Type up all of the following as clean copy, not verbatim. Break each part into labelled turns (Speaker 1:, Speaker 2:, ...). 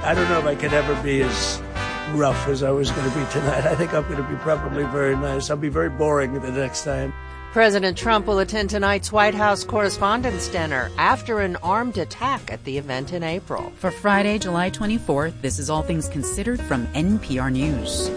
Speaker 1: I don't know if I could ever be as rough as I was going to be tonight. I think I'm going to be probably very nice. I'll be very boring the next time.
Speaker 2: President Trump will attend tonight's White House Correspondents' Dinner after an armed attack at the event in April.
Speaker 3: For Friday, July 24th, this is All Things Considered from NPR News.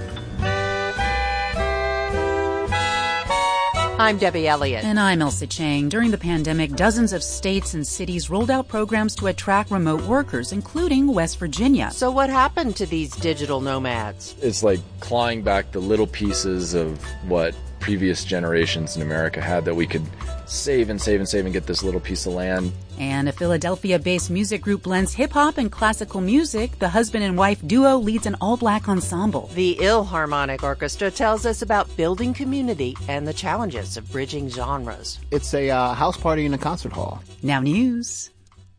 Speaker 2: I'm Debbie Elliott.
Speaker 3: And I'm Elsa Chang. During the pandemic, dozens of states and cities rolled out programs to attract remote workers, including West Virginia.
Speaker 2: So what happened to these digital nomads?
Speaker 4: It's like clawing back the little pieces of what previous generations in America had that we could save and get this little piece of land.
Speaker 3: And a Philadelphia-based music group blends hip-hop and classical music. The husband and wife duo leads an all-black ensemble.
Speaker 2: The Ilharmonic Orchestra tells us about building community and the challenges of bridging genres.
Speaker 5: It's a house party in a concert hall.
Speaker 3: Now news.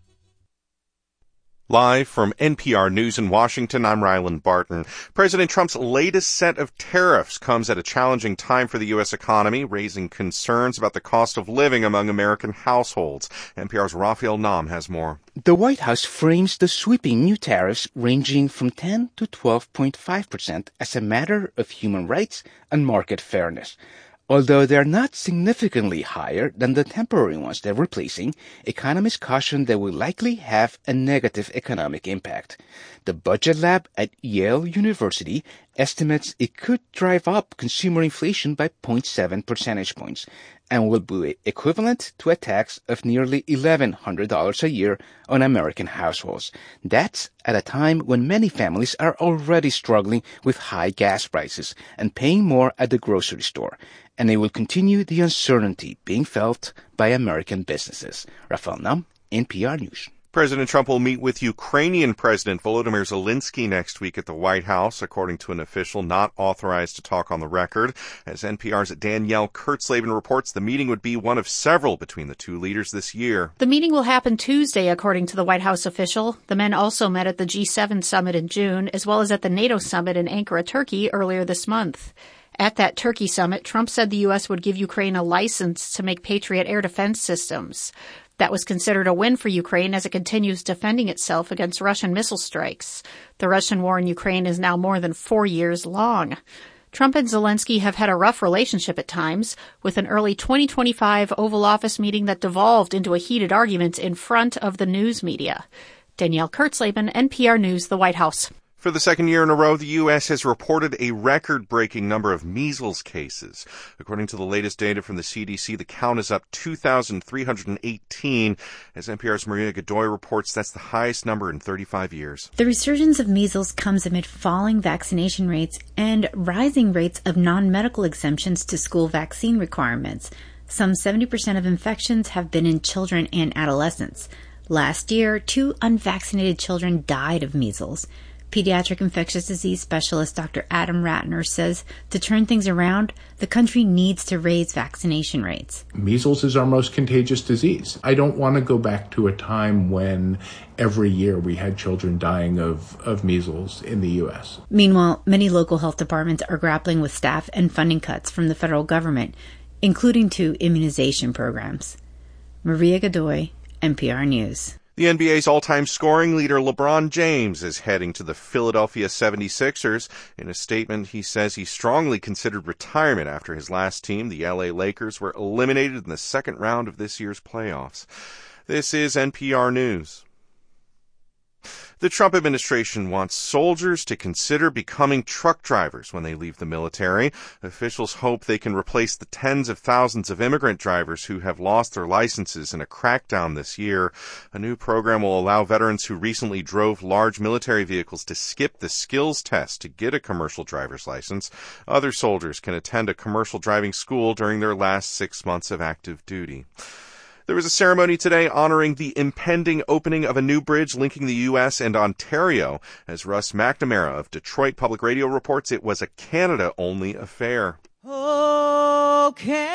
Speaker 6: Live from NPR News in Washington, I'm Ryland Barton. President Trump's latest set of tariffs comes at a challenging time for the U.S. economy, raising concerns about the cost of living among American households. NPR's Raphael Nam has more.
Speaker 7: The White House frames the sweeping new tariffs ranging from 10 to 12.5% as a matter of human rights and market fairness. Although they're not significantly higher than the temporary ones they're replacing, economists caution they will likely have a negative economic impact. The Budget Lab at Yale University estimates it could drive up consumer inflation by 0.7 percentage points and will be equivalent to a tax of nearly $1,100 a year on American households. That's at a time when many families are already struggling with high gas prices and paying more at the grocery store. And they will continue the uncertainty being felt by American businesses. Raphael Nam, NPR News.
Speaker 6: President Trump will meet with Ukrainian President Volodymyr Zelensky next week at the White House, according to an official not authorized to talk on the record. As NPR's Danielle Kurtzleben reports, the meeting would be one of several between the two leaders this year.
Speaker 8: The meeting will happen Tuesday, according to the White House official. The men also met at the G7 summit in June, as well as at the NATO summit in Ankara, Turkey, earlier this month. At that Turkey summit, Trump said the U.S. would give Ukraine a license to make Patriot air defense systems. That was considered a win for Ukraine as it continues defending itself against Russian missile strikes. The Russian war in Ukraine is now more than 4 years long. Trump and Zelensky have had a rough relationship at times, with an early 2025 Oval Office meeting that devolved into a heated argument in front of the news media. Danielle Kurtzleben, NPR News, the White House.
Speaker 6: For the second year in a row, the U.S. has reported a record-breaking number of measles cases. According to the latest data from the CDC, the count is up 2,318. As NPR's Maria Godoy reports, that's the highest number in 35 years.
Speaker 9: The resurgence of measles comes amid falling vaccination rates and rising rates of non-medical exemptions to school vaccine requirements. Some 70% of infections have been in children and adolescents. Last year, 2 unvaccinated children died of measles. Pediatric infectious disease specialist Dr. Adam Ratner says to turn things around, the country needs to raise vaccination rates.
Speaker 10: Measles is our most contagious disease. I don't want to go back to a time when every year we had children dying of measles in the U.S.
Speaker 9: Meanwhile, many local health departments are grappling with staff and funding cuts from the federal government, including to immunization programs. Maria Godoy, NPR News.
Speaker 6: The NBA's all-time scoring leader LeBron James is heading to the Philadelphia 76ers. In a statement, he says he strongly considered retirement after his last team, the LA Lakers, were eliminated in the second round of this year's playoffs. This is NPR News. The Trump administration wants soldiers to consider becoming truck drivers when they leave the military. Officials hope they can replace the tens of thousands of immigrant drivers who have lost their licenses in a crackdown this year. A new program will allow veterans who recently drove large military vehicles to skip the skills test to get a commercial driver's license. Other soldiers can attend a commercial driving school during their last 6 months of active duty. There was a ceremony today honoring the impending opening of a new bridge linking the U.S. and Ontario. As Russ McNamara of Detroit Public Radio reports, it was a Canada-only affair.
Speaker 11: Oh,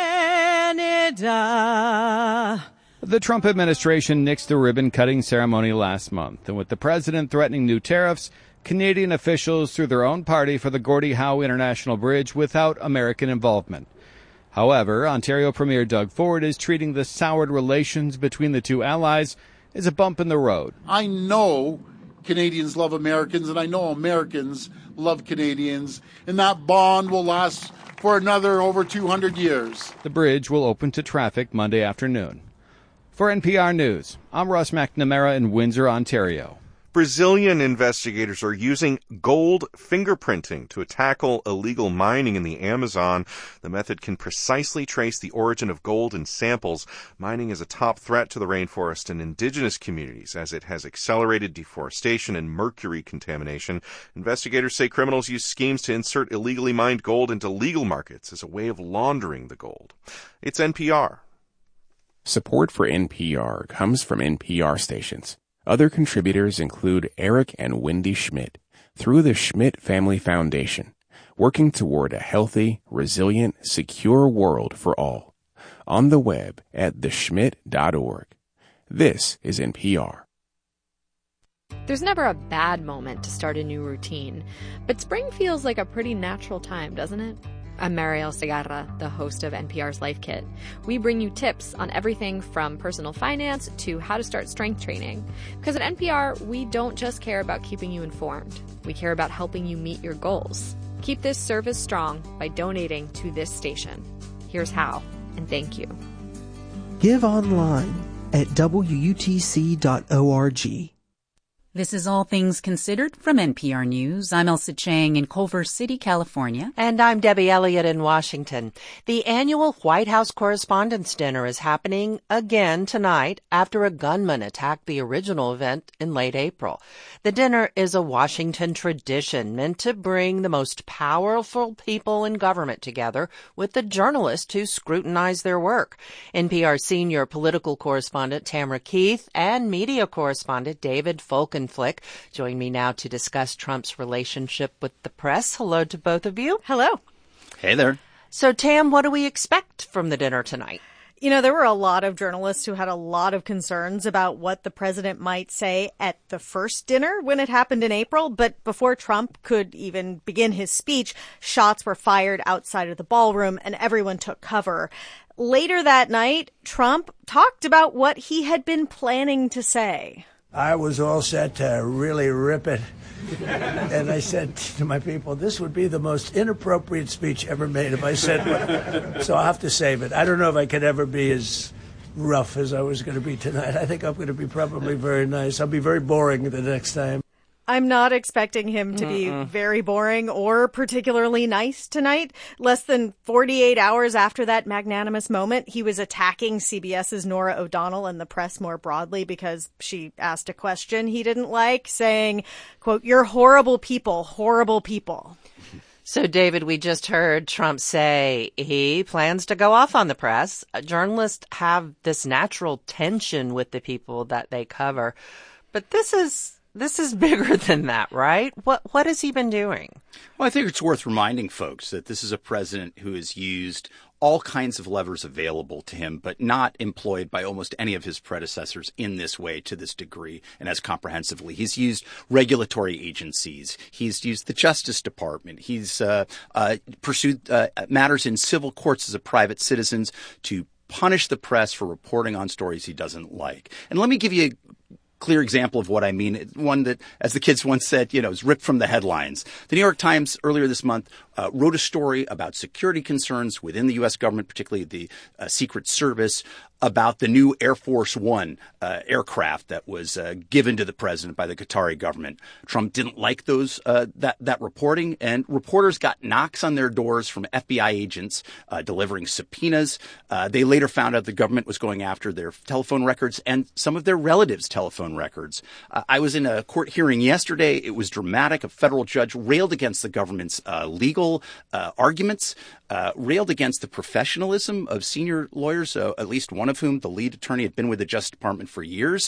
Speaker 11: Canada.
Speaker 12: The Trump administration nixed the ribbon-cutting ceremony last month, and with the president threatening new tariffs, Canadian officials threw their own party for the Gordie Howe International Bridge without American involvement. However, Ontario Premier Doug Ford is treating the soured relations between the two allies as a bump in the road.
Speaker 13: I know Canadians love Americans, and I know Americans love Canadians, and that bond will last for another over 200 years.
Speaker 12: The bridge will open to traffic Monday afternoon. For NPR News, I'm Russ McNamara in Windsor, Ontario.
Speaker 6: Brazilian investigators are using gold fingerprinting to tackle illegal mining in the Amazon. The method can precisely trace the origin of gold in samples. Mining is a top threat to the rainforest and indigenous communities as it has accelerated deforestation and mercury contamination. Investigators say criminals use schemes to insert illegally mined gold into legal markets as a way of laundering the gold. It's NPR.
Speaker 14: Support for NPR comes from NPR stations. Other contributors include Eric and Wendy Schmidt through the Schmidt Family Foundation, working toward a healthy, resilient, secure world for all. On the web at theschmidt.org. This is NPR.
Speaker 15: There's never a bad moment to start a new routine, but spring feels like a pretty natural time, doesn't it? I'm Mariel Segarra, the host of NPR's Life Kit. We bring you tips on everything from personal finance to how to start strength training. Because at NPR, we don't just care about keeping you informed. We care about helping you meet your goals. Keep this service strong by donating to this station. Here's how, and thank you.
Speaker 16: Give online at WUTC.org.
Speaker 3: This is All Things Considered from NPR News. I'm Elsa Chang in Culver City, California.
Speaker 2: And I'm Debbie Elliott in Washington. The annual White House Correspondents' Dinner is happening again tonight after a gunman attacked the original event in late April. The dinner is a Washington tradition meant to bring the most powerful people in government together with the journalists who scrutinize their work. NPR senior political correspondent Tamara Keith and media correspondent David Folkenflik join me now to discuss Trump's relationship with the press. Hello to both of you.
Speaker 8: Hello.
Speaker 17: Hey there.
Speaker 2: So, Tam, what do we expect from the dinner tonight?
Speaker 18: You know, there were a lot of journalists who had a lot of concerns about what the president might say at the first dinner when it happened in April. But before Trump could even begin his speech, shots were fired outside of the ballroom and everyone took cover. Later that night, Trump talked about what he had been planning to say.
Speaker 1: I was all set to really rip it. And I said to my people, this would be the most inappropriate speech ever made if I said what. So I'll have to save it. I don't know if I could ever be as rough as I was going to be tonight. I think I'm going to be probably very nice. I'll be very boring the next time.
Speaker 18: I'm not expecting him to be very boring or particularly nice tonight. Less than 48 hours after that magnanimous moment, he was attacking CBS's Norah O'Donnell and the press more broadly because she asked a question he didn't like, saying, quote, "You're horrible people, horrible people."
Speaker 2: So, David, we just heard Trump say he plans to go off on the press. Journalists have this natural tension with the people that they cover. But this is bigger than that, right? What has he been doing?
Speaker 17: Well, I think it's worth reminding folks that this is a president who has used all kinds of levers available to him, but not employed by almost any of his predecessors in this way, to this degree, and as comprehensively. He's used regulatory agencies. He's used the Justice Department. He's pursued matters in civil courts as a private citizen to punish the press for reporting on stories he doesn't like. And let me give you a clear example of what I mean. One that, as the kids once said, is ripped from the headlines. The New York Times earlier this month wrote a story about security concerns within the U.S. government, particularly the Secret Service, about the new Air Force One aircraft that was given to the president by the Qatari government. Trump didn't like that reporting, and reporters got knocks on their doors from FBI agents delivering subpoenas. They later found out the government was going after their telephone records and some of their relatives' telephone records. I was in a court hearing yesterday. It was dramatic. A federal judge railed against the government's legal arguments, railed against the professionalism of senior lawyers, at least one of whom, the lead attorney, had been with the Justice Department for years,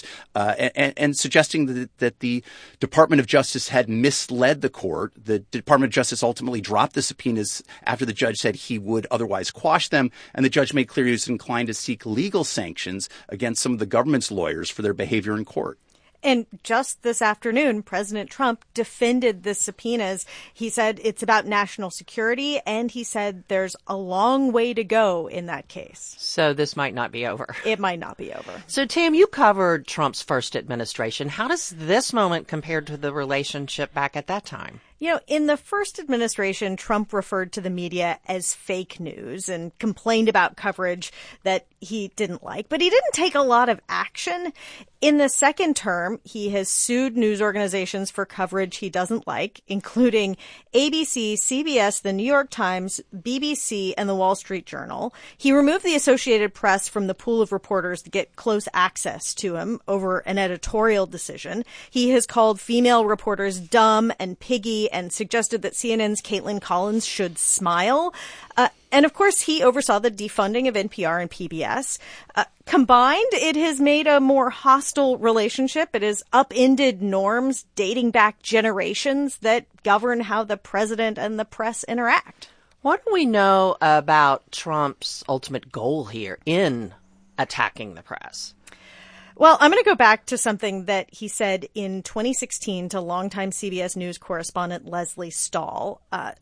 Speaker 17: and suggesting that the Department of Justice had misled the court. The Department of Justice ultimately dropped the subpoenas after the judge said he would otherwise quash them, and the judge made clear he was inclined to seek legal sanctions against some of the government's lawyers for their behavior in court.
Speaker 18: And just this afternoon, President Trump defended the subpoenas. He said it's about national security, and he said there's a long way to go in that case.
Speaker 2: So this might not be over.
Speaker 18: It might not be over.
Speaker 2: So, Tam, you covered Trump's first administration. How does this moment compare to the relationship back at that time?
Speaker 18: You know, in the first administration, Trump referred to the media as fake news and complained about coverage that he didn't like, but he didn't take a lot of action. In the second term, he has sued news organizations for coverage he doesn't like, including ABC, CBS, the New York Times, BBC, and the Wall Street Journal. He removed the Associated Press from the pool of reporters that get close access to him over an editorial decision. He has called female reporters dumb and piggy and suggested that CNN's Caitlin Collins should smile. And of course, he oversaw the defunding of NPR and PBS. Combined, it has made a more hostile relationship. It has upended norms dating back generations that govern how the president and the press interact.
Speaker 2: What do we know about Trump's ultimate goal here in attacking the press?
Speaker 18: Well, I'm going to go back to something that he said in 2016 to longtime CBS News correspondent Leslie Stahl.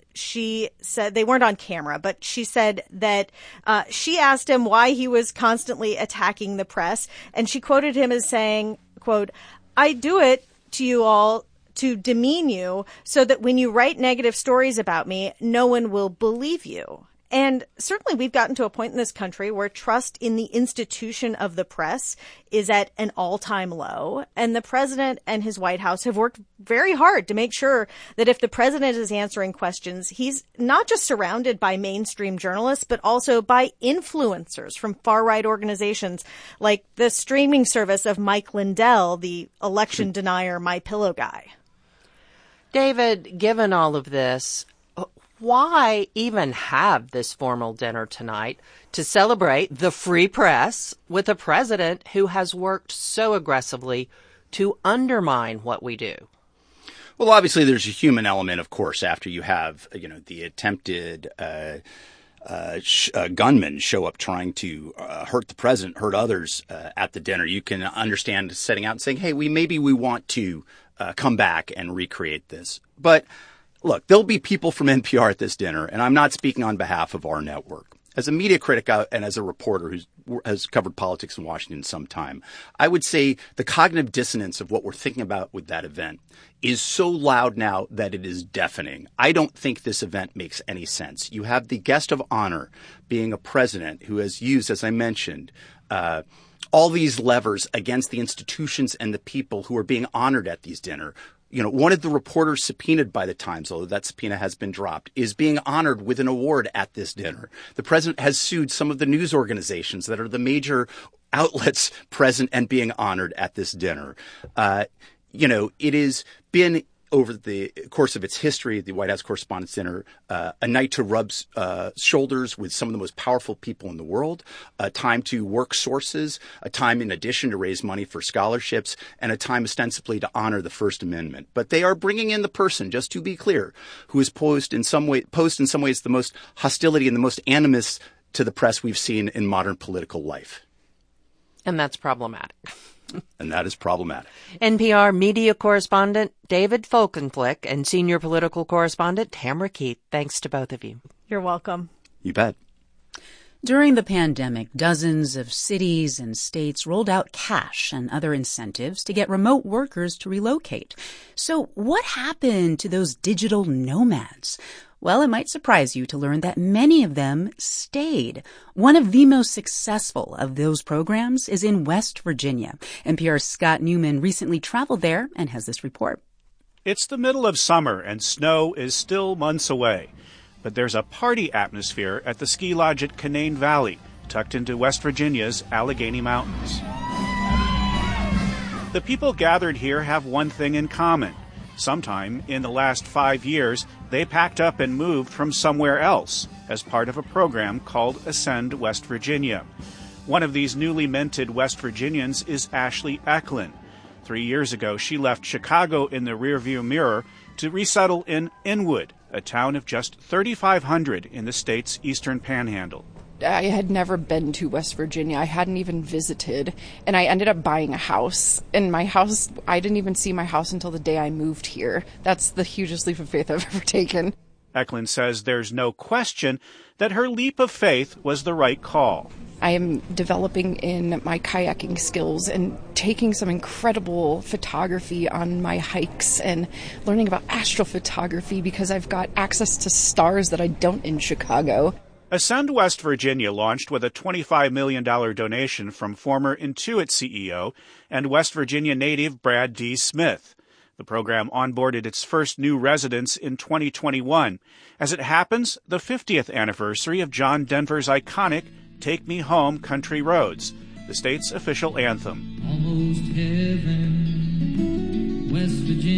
Speaker 18: She said, they weren't on camera, but she said that she asked him why he was constantly attacking the press. And she quoted him as saying, quote, "I do it to you all to demean you so that when you write negative stories about me, no one will believe you." And certainly we've gotten to a point in this country where trust in the institution of the press is at an all-time low. And the president and his White House have worked very hard to make sure that if the president is answering questions, he's not just surrounded by mainstream journalists, but also by influencers from far-right organizations like the streaming service of Mike Lindell, the election denier MyPillow guy.
Speaker 2: David, given all of this, why even have this formal dinner tonight to celebrate the free press with a president who has worked so aggressively to undermine what we do?
Speaker 17: Well, obviously, there's a human element, of course, after you have, the attempted gunmen show up trying to hurt the president, hurt others at the dinner. You can understand setting out and saying, hey, we want to come back and recreate this. But look, there'll be people from NPR at this dinner, and I'm not speaking on behalf of our network. As a media critic and as a reporter who has covered politics in Washington some time, I would say the cognitive dissonance of what we're thinking about with that event is so loud now that it is deafening. I don't think this event makes any sense. You have the guest of honor being a president who has used, as I mentioned, all these levers against the institutions and the people who are being honored at these dinner. One of the reporters subpoenaed by the Times, although that subpoena has been dropped, is being honored with an award at this dinner. The president has sued some of the news organizations that are the major outlets present and being honored at this dinner. It has been, over the course of its history, the White House Correspondents' Dinner, a night to rub shoulders with some of the most powerful people in the world, a time to work sources, a time in addition to raise money for scholarships, and a time ostensibly to honor the First Amendment. But they are bringing in the person, just to be clear, who has posed in some ways the most hostility and the most animus to the press we've seen in modern political life.
Speaker 2: And that's problematic.
Speaker 17: And that is problematic.
Speaker 2: NPR media correspondent David Folkenflik and senior political correspondent Tamara Keith. Thanks to both of you.
Speaker 18: You're welcome.
Speaker 17: You bet.
Speaker 3: During the pandemic, dozens of cities and states rolled out cash and other incentives to get remote workers to relocate. So what happened to those digital nomads? Well, it might surprise you to learn that many of them stayed. One of the most successful of those programs is in West Virginia. NPR's Scott Newman recently traveled there and has this report.
Speaker 19: It's the middle of summer and snow is still months away. But there's a party atmosphere at the ski lodge at Canaan Valley, tucked into West Virginia's Allegheny Mountains. The people gathered here have one thing in common. Sometime in the last 5 years, they packed up and moved from somewhere else as part of a program called Ascend West Virginia. One of these newly minted West Virginians is Ashley Eklund. 3 years ago, she left Chicago in the rearview mirror to resettle in Inwood, a town of just 3,500 in the state's eastern panhandle.
Speaker 20: I had never been to West Virginia. I hadn't even visited. And I ended up buying a house. And my house, I didn't even see my house until the day I moved here. That's the hugest leap of faith I've ever taken.
Speaker 19: Eklund says there's no question that her leap of faith was the right call.
Speaker 20: I am developing in my kayaking skills and taking some incredible photography on my hikes and learning about astrophotography because I've got access to stars that I don't in Chicago.
Speaker 19: Ascend West Virginia launched with a $25 million donation from former Intuit CEO and West Virginia native Brad D. Smith. The program onboarded its first new residents in 2021. As it happens, the 50th anniversary of John Denver's iconic Take Me Home Country Roads, the state's official anthem.
Speaker 21: Almost heaven, West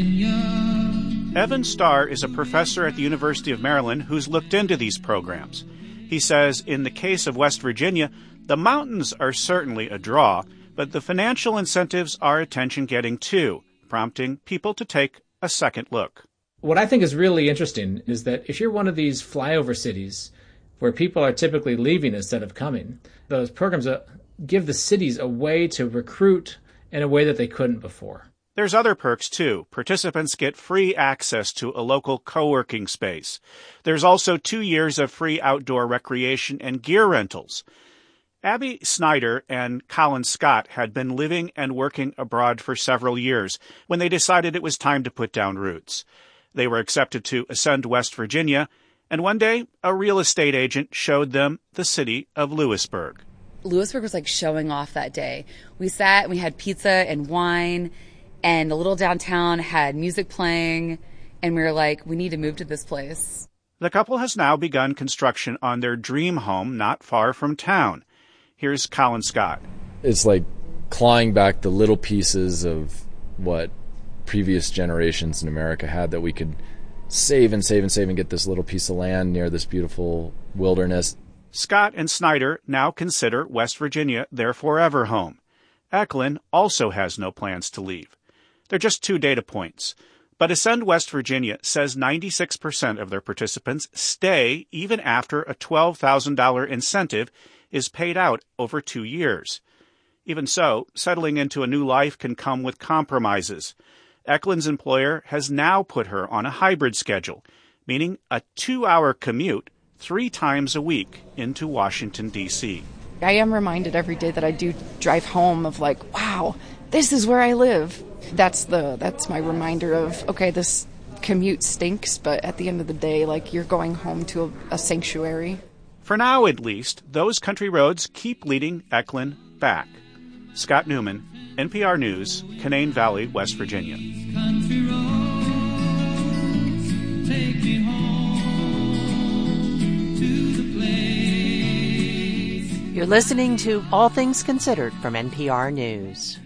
Speaker 21: Virginia.
Speaker 19: Evan Starr is a professor at the University of Maryland who's looked into these programs. He says in the case of West Virginia, the mountains are certainly a draw, but the financial incentives are attention-getting too, prompting people to take a second look.
Speaker 22: What I think is really interesting is that if you're one of these flyover cities where people are typically leaving instead of coming, those programs give the cities a way to recruit in a way that they couldn't before.
Speaker 19: There's other perks, too. Participants get free access to a local co-working space. There's also 2 years of free outdoor recreation and gear rentals. Abby Snyder and Colin Scott had been living and working abroad for several years when they decided it was time to put down roots. They were accepted to Ascend West Virginia, and one day a real estate agent showed them the city of Lewisburg.
Speaker 23: Lewisburg was like showing off that day. We sat and we had pizza and wine, and the little downtown had music playing, and we were like, we need to move to this place.
Speaker 19: The couple has now begun construction on their dream home not far from town. Here's Colin Scott.
Speaker 4: It's like clawing back the little pieces of what previous generations in America had that we could save and save and save and get this little piece of land near this beautiful wilderness.
Speaker 19: Scott and Snyder now consider West Virginia their forever home. Eklund also has no plans to leave. They're just 2 data points. But Ascend West Virginia says 96% of their participants stay even after a $12,000 incentive is paid out over 2 years. Even so, settling into a new life can come with compromises. Eklund's employer has now put her on a hybrid schedule, meaning a 2-hour commute 3 times a week into Washington, D.C.
Speaker 20: I am reminded every day that I do drive home of like, wow, this is where I live. That's my reminder of, okay, this commute stinks, but at the end of the day, like, you're going home to a sanctuary.
Speaker 19: For now, at least, those country roads keep leading Eklund back. Scott Newman, NPR News, Canaan Valley, West Virginia.
Speaker 21: Country roads, take me home to the place.
Speaker 2: You're listening to All Things Considered from NPR News.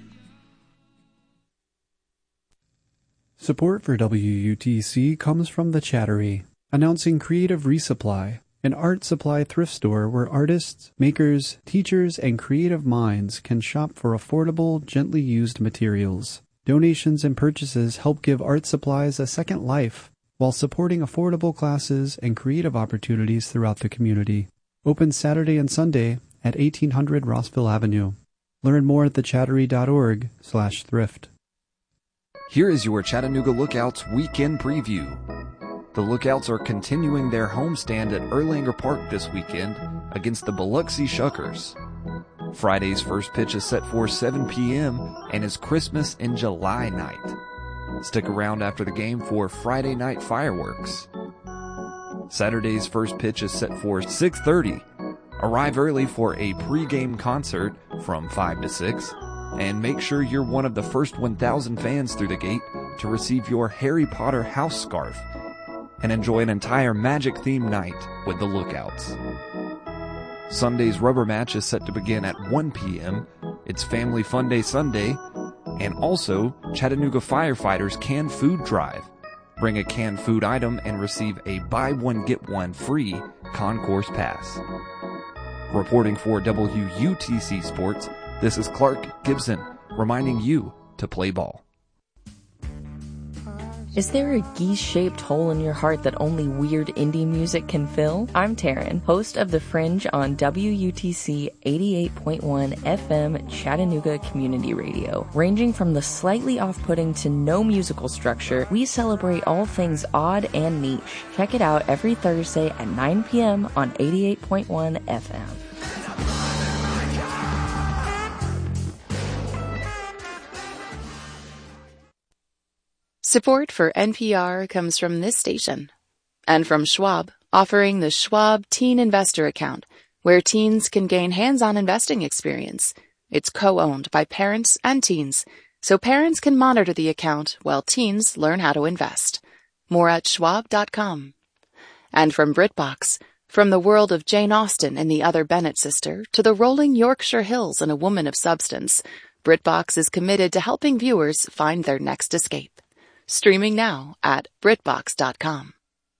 Speaker 24: Support for WUTC comes from The Chattery, announcing Creative Resupply, an art supply thrift store where artists, makers, teachers, and creative minds can shop for affordable, gently used materials. Donations and purchases help give art supplies a second life while supporting affordable classes and creative opportunities throughout the community. Open Saturday and Sunday at 1800 Rossville Avenue. Learn more at thechattery.org/thrift.
Speaker 25: Here is your Chattanooga Lookouts weekend preview. The Lookouts are continuing their homestand at Erlanger Park this weekend against the Biloxi Shuckers. Friday's first pitch is set for 7 p.m. and is Christmas in July night. Stick around after the game for Friday night fireworks. Saturday's first pitch is set for 6:30. Arrive early for a pre-game concert from 5 to 6. And make sure you're one of the first 1,000 fans through the gate to receive your Harry Potter house scarf and enjoy an entire Magic-themed night with the Lookouts. Sunday's rubber match is set to begin at 1 p.m. It's Family Fun Day Sunday, and also Chattanooga Firefighters Canned Food Drive. Bring a canned food item and receive a buy one get one free concourse pass. Reporting for WUTC Sports, this is Clark Gibson, reminding you to play ball.
Speaker 5: Is there a geese-shaped hole in your heart that only weird indie music can fill? I'm Taryn, host of The Fringe on WUTC 88.1 FM Chattanooga Community Radio. Ranging from the slightly off-putting to no musical structure, we celebrate all things odd and niche. Check it out every Thursday at 9 p.m. on 88.1 FM.
Speaker 7: Support for NPR comes from this station and from Schwab, offering the Schwab Teen Investor Account, where teens can gain hands-on investing experience. It's co-owned by parents and teens, so parents can monitor the account while teens learn how to invest. More at schwab.com. And from BritBox, from the world of Jane Austen and the Other Bennet sister to the rolling Yorkshire Hills and A Woman of Substance, BritBox is committed to helping viewers find their next escape. Streaming now at BritBox.com.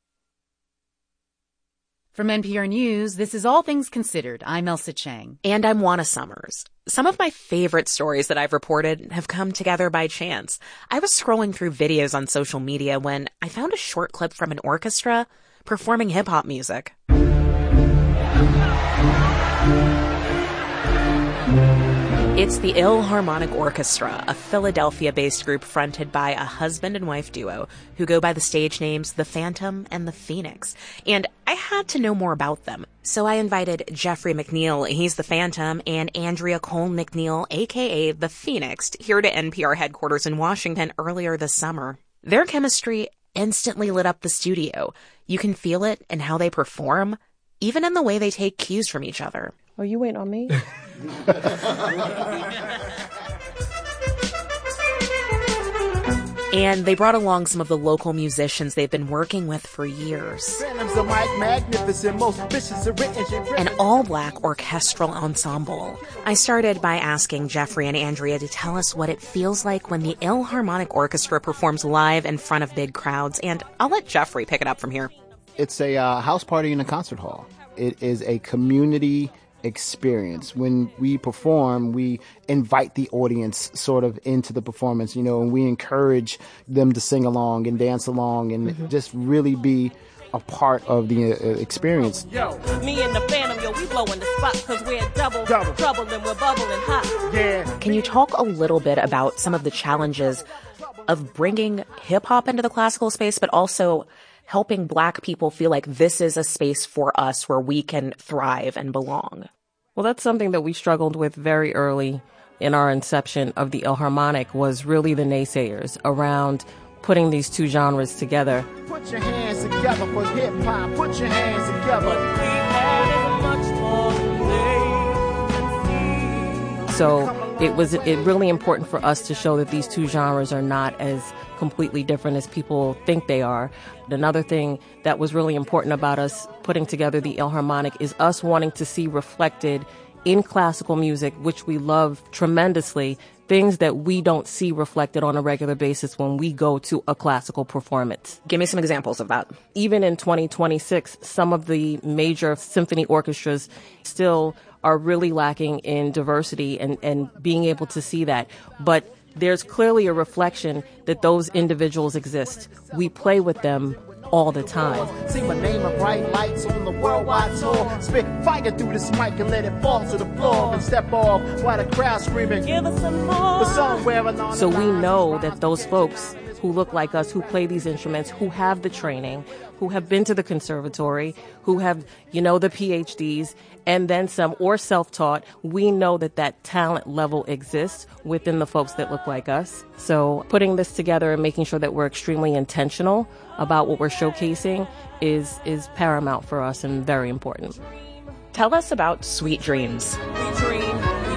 Speaker 3: From NPR News, this is All Things Considered. I'm Elsa Chang.
Speaker 9: And I'm Juana Summers. Some of my favorite stories that I've reported have come together by chance. I was scrolling through videos on social media when I found a short clip from an orchestra performing hip-hop music. It's the Ilharmonic Orchestra, a Philadelphia-based group fronted by a husband and wife duo who go by the stage names The Phantom and The Phoenix. And I had to know more about them. So I invited Jeffrey McNeil, he's the Phantom, and Andrea Cole McNeil, aka The Phoenix, here to NPR headquarters in Washington earlier this summer. Their chemistry instantly lit up the studio. You can feel it in how they perform, even in the way they take cues from each other.
Speaker 10: Oh, you waiting on me?
Speaker 9: And they brought along some of the local musicians they've been working with for years. An all-black orchestral ensemble. I started by asking Jeffrey and Andrea to tell us what it feels like when the Ilharmonic Orchestra performs live in front of big crowds, and I'll let Jeffrey pick it up from here.
Speaker 11: It's a house party in a concert hall. It is a community experience. When we perform, we invite the audience sort of into the performance, and we encourage them to sing along and dance along and just really be a part of the experience.
Speaker 26: Yo, me and the Phantom, we blowing the spot because we're double trouble and we're bubbling hot.
Speaker 9: Yeah. Can you talk a little bit about some of the challenges of bringing hip-hop into the classical space, but also helping Black people feel like this is a space for us where we can thrive and belong?
Speaker 10: Well, that's something that we struggled with very early in our inception of the Ilharmonic, was really the naysayers around putting these two genres together.
Speaker 26: Put your hands together for hip-hop. Put your hands together.
Speaker 10: So it was really important for us to show that these two genres are not as completely different as people think they are. Another thing that was really important about us putting together the Ilharmonic is us wanting to see reflected in classical music, which we love tremendously, things that we don't see reflected on a regular basis when we go to a classical performance.
Speaker 9: Give me some examples of that.
Speaker 10: Even in 2026, some of the major symphony orchestras still are really lacking in diversity and being able to see that. But there's clearly a reflection that those individuals exist. We play with them all the time.
Speaker 26: See my name of bright lights on the worldwide tour. Spit fire through this mic and let it fall to the floor and step off while the crowd screaming, give us some more.
Speaker 10: So we know that those folks who look like us, who play these instruments, who have the training, who have been to the conservatory, who have, the PhDs, and then some, or self-taught, we know that that talent level exists within the folks that look like us. So putting this together and making sure that we're extremely intentional about what we're showcasing is paramount for us and very important.
Speaker 9: Tell us about Sweet Dreams.
Speaker 26: We dream.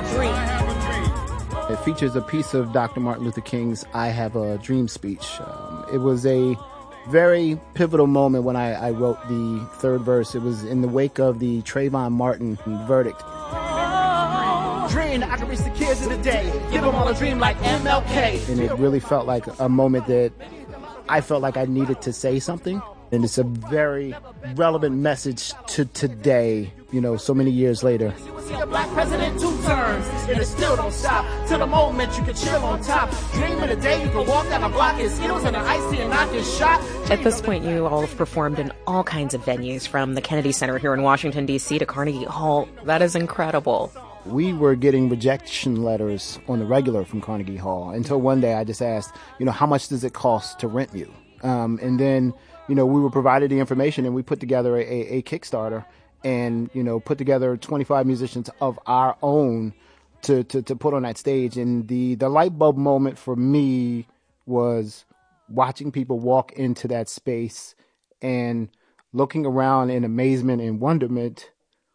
Speaker 11: It features a piece of Dr. Martin Luther King's I Have a Dream speech. It was a very pivotal moment when I wrote the third verse. It was in the wake of the Trayvon Martin verdict.
Speaker 26: Dream, I can reach the kids of the day. Give them all a dream like MLK.
Speaker 11: And it really felt like a moment that I felt like I needed to say something. And it's a very relevant message to today, so many years later.
Speaker 26: See a black president 2 terms, and it still don't stop. Till the moment you can chill on top. Dream of the day you can walk down the block and Skittles and an icy and not get shot.
Speaker 9: At this point, you all have performed in all kinds of venues, from the Kennedy Center here in Washington, D.C. to Carnegie Hall. That is incredible.
Speaker 11: We were getting rejection letters on the regular from Carnegie Hall until one day I just asked, how much does it cost to rent you? And then, we were provided the information and we put together a Kickstarter and, put together 25 musicians of our own to put on that stage. And the light bulb moment for me was watching people walk into that space and looking around in amazement and wonderment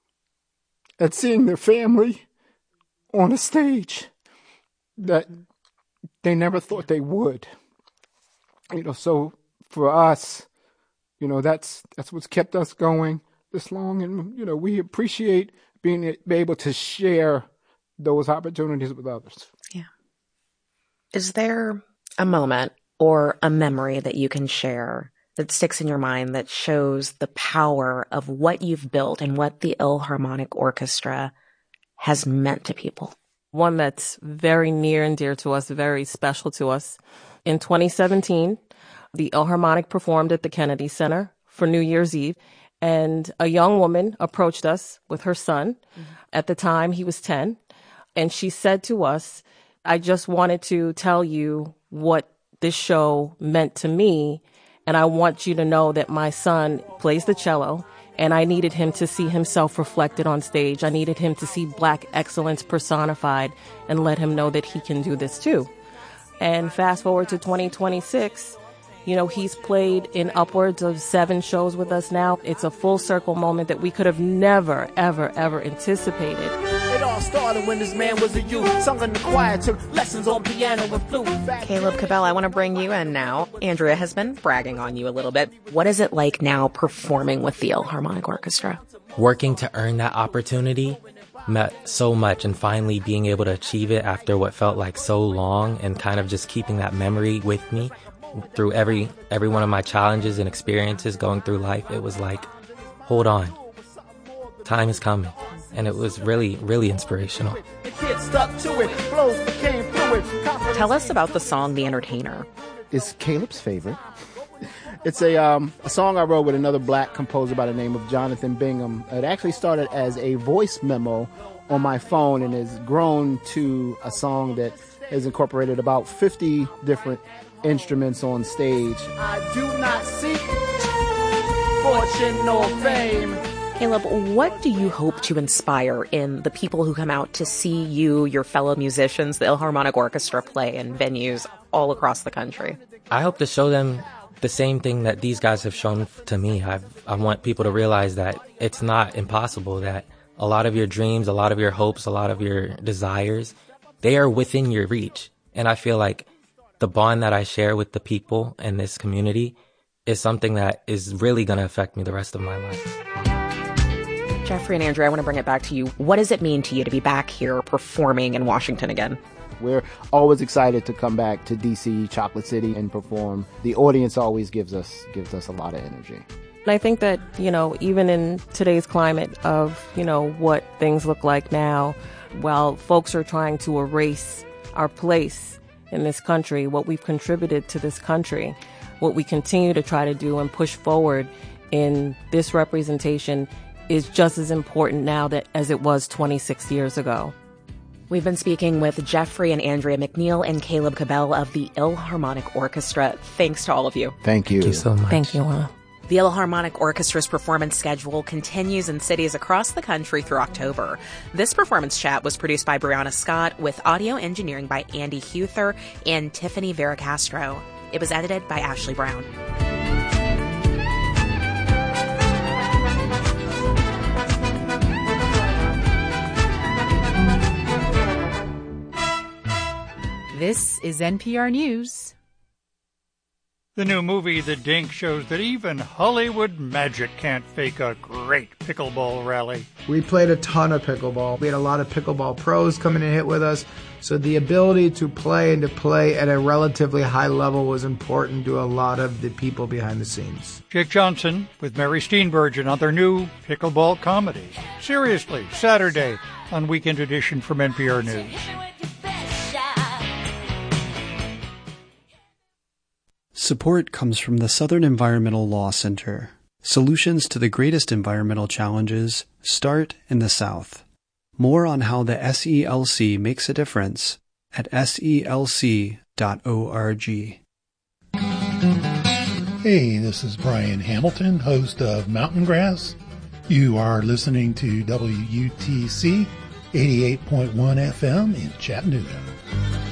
Speaker 11: at seeing their family on a stage that they never thought they would. So for us, that's what's kept us going this long. And, we appreciate being able to share those opportunities with others.
Speaker 9: Yeah. Is there a moment or a memory that you can share that sticks in your mind that shows the power of what you've built and what the Ilharmonic Orchestra has meant to people?
Speaker 10: One that's very near and dear to us, very special to us. In 2017, the Ilharmonic performed at the Kennedy Center for New Year's Eve, and a young woman approached us with her son. Mm-hmm. At the time, he was 10, and she said to us, "I just wanted to tell you what this show meant to me, and I want you to know that my son plays the cello, and I needed him to see himself reflected on stage. I needed him to see Black excellence personified and let him know that he can do this too." And fast forward to 2026, he's played in upwards of 7 shows with us now. It's a full circle moment that we could have never, ever, ever anticipated.
Speaker 26: It all started when this man was a youth, sung in the choir, took lessons on piano and flute.
Speaker 9: Caleb Cabell, I want to bring you in now. Andrea has been bragging on you a little bit. What is it like now performing with the Ilharmonic Orchestra?
Speaker 6: Working to earn that opportunity meant so much, and finally being able to achieve it after what felt like so long, and kind of just keeping that memory with me through every one of my challenges and experiences going through life. It was like, hold on, time is coming. And it was really, really inspirational.
Speaker 9: Tell us about the song The Entertainer.
Speaker 11: It's Caleb's favorite. It's a song I wrote with another Black composer by the name of Jonathan Bingham. It actually started as a voice memo on my phone and has grown to a song that has incorporated about 50 different instruments on stage.
Speaker 26: I do not seek fortune or fame.
Speaker 9: Caleb, what do you hope to inspire in the people who come out to see you, your fellow musicians, the Ilharmonic Orchestra play in venues all across the country?
Speaker 6: I hope to show them the same thing that these guys have shown to me. I want people to realize that it's not impossible, that a lot of your dreams, a lot of your hopes, a lot of your desires, they are within your reach. And I feel like the bond that I share with the people in this community is something that is really going to affect me the rest of my life.
Speaker 9: Jeffrey and Andrea, I want to bring it back to you. What does it mean to you to be back here performing in Washington again?
Speaker 11: We're always excited to come back to DC, Chocolate City, and perform. The audience always gives us a lot of energy.
Speaker 10: And I think that, even in today's climate of, what things look like now, while folks are trying to erase our place in this country, what we've contributed to this country, what we continue to try to do and push forward in this representation is just as important now as it was 26 years ago.
Speaker 9: We've been speaking with Jeffrey and Andrea McNeil and Caleb Cabell of the Ilharmonic Orchestra. Thanks to all of you.
Speaker 11: Thank you.
Speaker 6: Thank you so much.
Speaker 10: Thank you.
Speaker 9: The Ilharmonic Orchestra's performance schedule continues in cities across the country through October. This performance chat was produced by Brianna Scott with audio engineering by Andy Huther and Tiffany Veracastro. It was edited by Ashley Brown.
Speaker 3: This is NPR News.
Speaker 8: The new movie, The Dink, shows that even Hollywood magic can't fake a great pickleball rally.
Speaker 12: We played a ton of pickleball. We had a lot of pickleball pros coming and hit with us. So the ability to play and to play at a relatively high level was important to a lot of the people behind the scenes.
Speaker 8: Jake Johnson with Mary Steenburgen on their new pickleball comedy. Seriously, Saturday on Weekend Edition from NPR News.
Speaker 24: Support comes from the Southern Environmental Law Center. Solutions to the greatest environmental challenges start in the South. More on how the SELC makes a difference at selc.org.
Speaker 13: Hey, this is Brian Hamilton, host of Mountain Grass. You are listening to WUTC 88.1 FM in Chattanooga.